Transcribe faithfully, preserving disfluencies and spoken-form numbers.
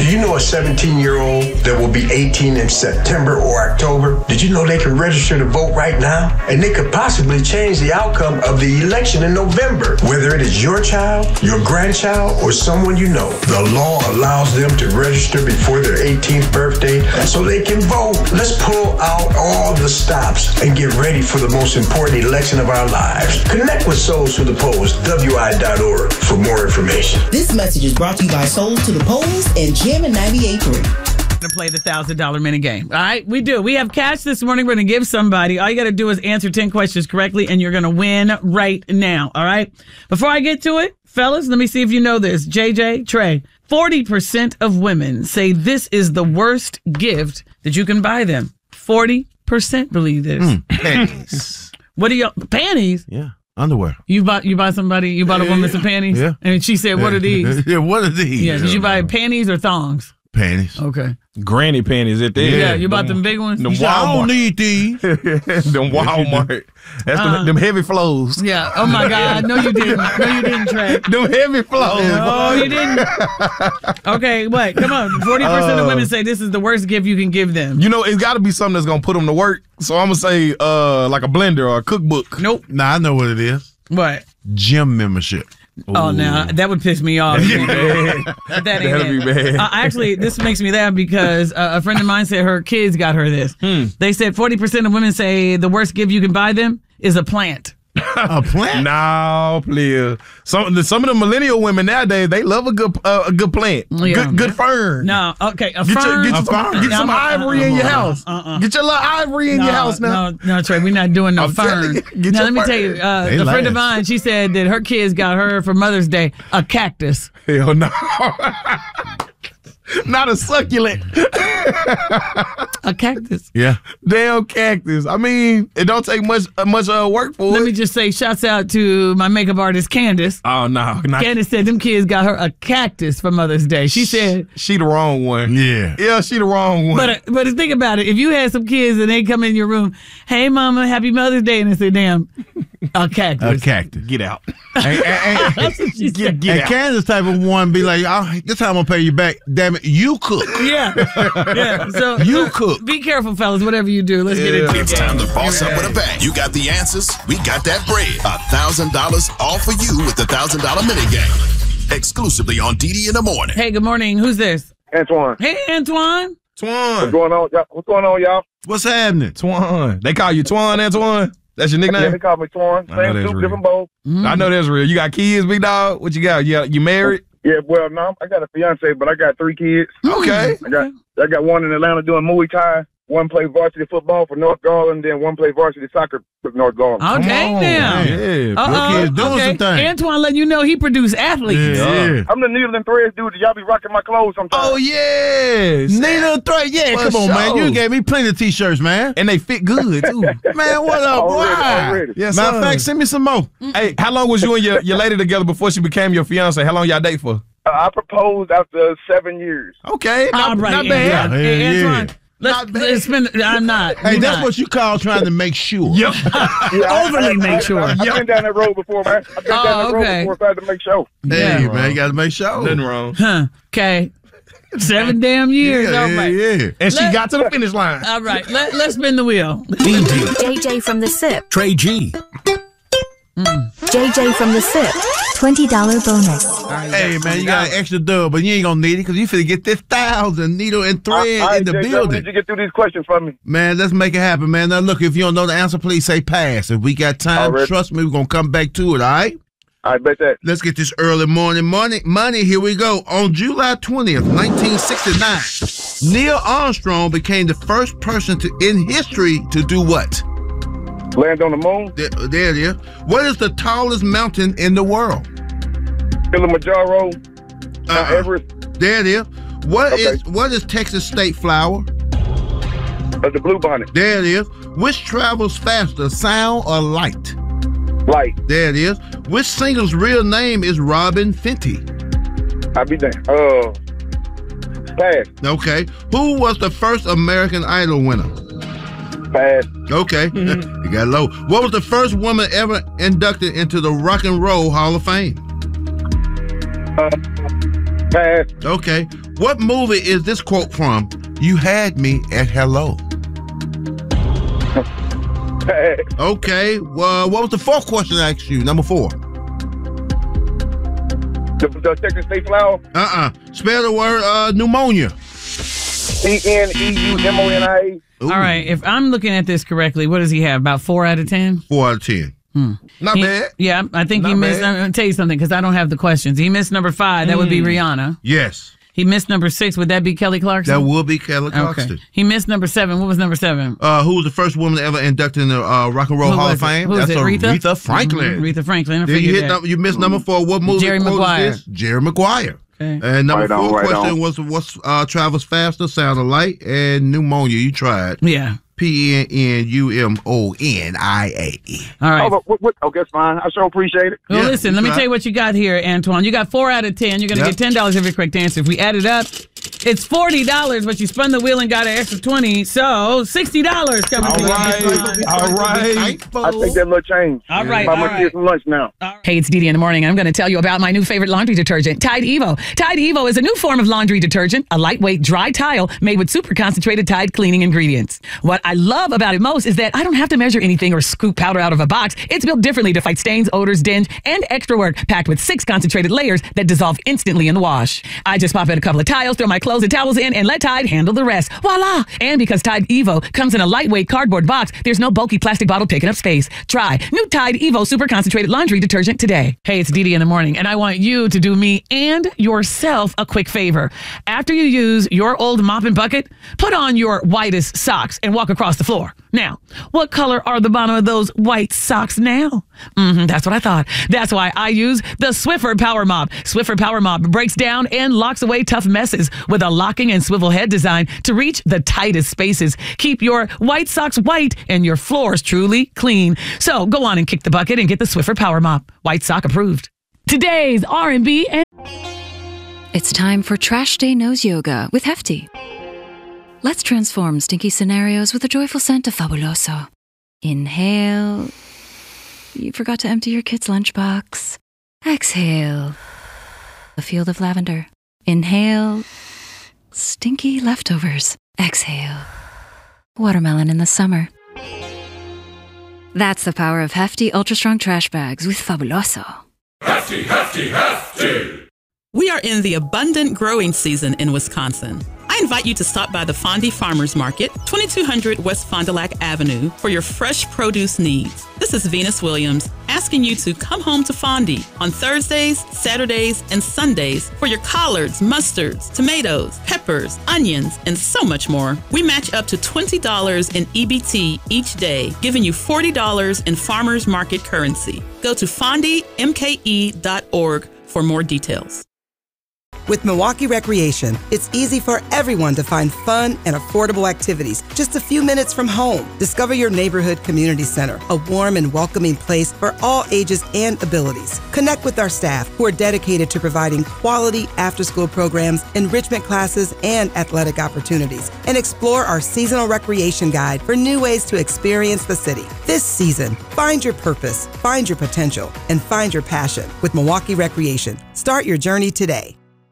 you know a seventeen-year-old that will be eighteen in September or October? Did you know they can register to vote right now? And they could possibly change the outcome of the election in November. Whether it is your child, your grandchild, or someone you know, the law allows them to register before their eighteenth birthday so they can vote. Let's pull out all the stops and get ready for the most important election of our lives. Connect with Souls to the Polls, W I dot org, for more information. This message is brought to you by Souls to the Polls and Jam ninety-eight point three. To play the one thousand dollars minute game. All right, we do. We have cash this morning. We're going to give somebody. All you got to do is answer ten questions correctly, and you're going to win right now. All right? Before I get to it, fellas, let me see if you know this. J J, Trey, forty percent of women say this is the worst gift that you can buy them. forty percent believe this. Mm, panties. What do you panties? Yeah. Underwear. You bought you buy somebody you bought a woman some panties? Yeah. And she said, what are these? Yeah, what are these? Yeah, did you buy panties or thongs? Panties. Okay. Granny panties at there. Yeah, yeah, you bought them big ones? Them Walmart. I don't need these. them Walmart. That's uh, them, them heavy flows. Yeah. Oh my God. No, you didn't. No, you didn't, Trey. Them heavy flows. No, you didn't. Okay, wait. Come on. Forty percent uh, of women say this is the worst gift you can give them. You know, it's got to be something that's gonna put them to work. So I'm gonna say, uh, like a blender or a cookbook. Nope. Nah, I know what it is. What? Gym membership. Oh, Ooh. now that would piss me off. that ain't That'd be bad. Uh, actually, this makes me laugh because uh, a friend of mine said her kids got her this. Hmm. They said forty percent of women say the worst gift you can buy them is a plant. A plant? No, please. Some some of the millennial women nowadays, they love a good uh, a good plant, Yeah. good good fern. No, okay, a Get fern. your, get A some, fern. get some No, ivory uh-uh, in your uh-uh, house. uh-uh. Get your little ivory in no, your house now. No, no, Trey, we're not doing no I'm telling fern. you, get Now, your let me fern. tell you, uh, They a friend of last. mine, she said that her kids got her for Mother's Day a cactus. Hell no. Not a succulent. A cactus. Yeah. Damn cactus. I mean, it don't take much uh, much uh, work for Let it. me just say, shouts out to my makeup artist, Candace. Oh no, not, Candace said them kids got her a cactus for Mother's Day. She said, she the wrong one. Yeah. Yeah, she the wrong one. but uh, but think about it. If you had some kids and they come in your room, hey mama, happy Mother's Day, and they say, damn, a cactus. A cactus. Get out. And, and, and, That's what she Get, said. get and out. Kansas type of one be like, oh, this time I'm going to pay you back. Damn it, you cook. Yeah, yeah. So You uh, cook. Be careful, fellas. Whatever you do, let's get into it. It's time to boss up with a bang. You got the answers. We got that bread. A thousand dollars all for you with the thousand dollar mini game. Exclusively on D D in the morning. Hey, good morning. Who's this? Antoine. Hey, Antoine. What's Twan. going on, y'all? What's going on, y'all? What's happening? Twan. They call you Twan, Antoine? That's your Yeah, nickname? they call me Twan. I know Same that's soup, real. different bowl. I know that's real. You got kids, big dog? What you got? You, got, you married? Yeah, well, no, I got a fiance, but I got three kids. Okay. I got I got one in Atlanta doing Muay Thai. One play varsity football for North Garland, then one play varsity soccer for North Garland. Oh, dang on, now. man. Yeah. Uh-oh. kids doing okay. some things. Antoine letting you know he produced athletes. Yeah. I'm the needle and threads dude. Y'all be rocking my clothes sometimes. Oh, yes. Needle thread. Yeah, For come on, man. sure. You gave me plenty of T-shirts, man. And they fit good, too. Man, what up? Already, Why? already. Yes, Matter of sir. fact, send me some more. Hey, how long was you and your, your lady together before she became your fiance? How long y'all date for? Uh, I proposed after seven years. Okay, not, All right, not yeah. bad. Yeah, Hey, yeah. Antoine, let's, Not bad. let's spend. I'm not. Hey, You're that's not. what you call trying to make sure. Yep. Yeah, I- Overly I, make I, sure. I, I've been down that road before, man. I've been Oh, down that okay. road before, so I had to make sure. Hey, Yeah. man, you got to make sure. Nothing wrong. Huh. Okay. Seven damn years. Yeah, All yeah, right. yeah. And she Let- got to the finish line. All right. Let, let's spin the wheel. B G, J J from the SIP. Trey G. J J from the SIP. twenty dollars bonus. Hey, man, you got an extra dub, but you ain't going to need it because you finna get this thousand needle and thread All right, in the Jay, Jay, building. Did you get through these questions for me? Man, let's make it happen, man. Now, look, if you don't know the answer, please say pass. If we got time, Already. trust me, we're going to come back to it, all right? I bet that. Let's get this early morning money. Money, here we go. On July twentieth, nineteen sixty-nine, Neil Armstrong became the first person to in history to do what? Land on the moon, There, there it is. What is the tallest mountain in the world? Kilimanjaro, Mount Uh-uh. Everest, There it is. What Okay. is what is Texas state flower? uh, the Bluebonnet, There it is. Which travels faster, sound or light? light. There it is. Which singer's real name is Robin Fenty? I be damned. Uh, pass, Okay. Who was the first American Idol winner? pass. Okay. You got low. What was the first woman ever inducted into the Rock and Roll Hall of Fame? Uh, Pass. Okay. What movie is this quote from? You had me at hello. Pass. Okay. Well, what was the fourth question I asked you? Number four. The, the Texas State Flower. Uh-uh. Spell the word uh, pneumonia. E N E U M O N I A. All right. If I'm looking at this correctly, what does he have? About four out of ten? Four out of ten. Hmm. Not He- bad. Yeah, I think he Not missed. bad. I'm going to tell you something because I don't have the questions. He missed number five. That would be Rihanna. Yes. He missed number six. Would that be Kelly Clarkson? That will be Kelly Clarkson. Okay. He missed number seven. What was number seven? Uh, who was the first woman ever inducted in the uh, Rock and Roll Who Hall was of it? Fame? Who was That's it? a Aretha? Aretha Franklin. Mhm, Aretha Franklin. I Then you figured hit that. number, you missed number four. What movie Jerry quote is Maguire. this? Jerry Maguire. Okay. And number Right on, four right question on. was what's uh, travels faster, sound alike, and pneumonia. You tried. Yeah. P N N U M O N I A. All right. Oh, but what, what, okay, that's fine. I sure appreciate it. Well, Yeah, listen, you let me tried. tell you what you got here, Antoine. You got four out of ten. You're going to Yep. get ten dollars every correct answer. If we add it up, it's forty dollars, but you spun the wheel and got an extra twenty, so sixty dollars coming All to you. right. All right. I take that little change. All right, Buy all my right. kids some lunch now. Hey, it's Dee Dee in the morning. I'm going to tell you about my new favorite laundry detergent, Tide Evo. Tide Evo is a new form of laundry detergent, a lightweight dry tile made with super concentrated Tide cleaning ingredients. What I love about it most is that I don't have to measure anything or scoop powder out of a box. It's built differently to fight stains, odors, dinge, and extra work, packed with six concentrated layers that dissolve instantly in the wash. I just pop in a couple of tiles, throw my clothes and towels in, and let Tide handle the rest. Voila! And because Tide Evo comes in a lightweight cardboard box, there's no bulky plastic bottle taking up space. Try new Tide Evo super concentrated laundry detergent today. Hey, it's Dee Dee in the morning, and I want you to do me and yourself a quick favor. After you use your old mop and bucket, put on your whitest socks and walk across the floor. Now, what color are the bottom of those white socks now? Mm-hmm, that's what I thought. That's why I use the Swiffer Power Mop. Swiffer Power Mop breaks down and locks away tough messes with a locking and swivel head design to reach the tightest spaces. Keep your white socks white and your floors truly clean. So go on and kick the bucket and get the Swiffer Power Mop. White sock approved. Today's R and B and It's time for Trash Day Nose Yoga with Hefty. Let's transform stinky scenarios with a joyful scent of Fabuloso. Inhale. You forgot to empty your kid's lunchbox. Exhale. A field of lavender. Inhale. Stinky leftovers. Exhale. Watermelon in the summer. That's the power of Hefty Ultra Strong Trash Bags with Fabuloso. Hefty, hefty, hefty. We are in the abundant growing season in Wisconsin. I invite you to stop by the Fondy Farmers Market, twenty-two hundred West Fond du Lac Avenue, for your fresh produce needs. This is Venus Williams asking you to come home to Fondy on Thursdays, Saturdays, and Sundays for your collards, mustards, tomatoes, peppers, onions, and so much more. We match up to twenty dollars in E B T each day, giving you forty dollars in farmers market currency. Go to fondy m k e dot org for more details. With Milwaukee Recreation, it's easy for everyone to find fun and affordable activities just a few minutes from home. Discover your neighborhood community center, a warm and welcoming place for all ages and abilities. Connect with our staff who are dedicated to providing quality after-school programs, enrichment classes, and athletic opportunities. And explore our seasonal recreation guide for new ways to experience the city. This season, find your purpose, find your potential, and find your passion with Milwaukee Recreation. Start your journey today.